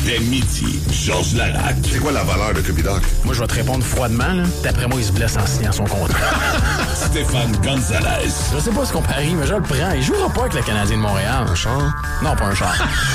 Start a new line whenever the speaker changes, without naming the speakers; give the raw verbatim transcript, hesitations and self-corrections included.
Dès midi, Georges Larac.
C'est quoi la valeur de Cupidoc?
Moi, je vais te répondre froidement, là. D'après moi, il se blesse en signant son contrat.
Stéphane Gonzalez.
Je sais pas ce qu'on parie, mais je le prends. Il jouera pas avec le Canadien de Montréal.
Un char?
Non, pas un char.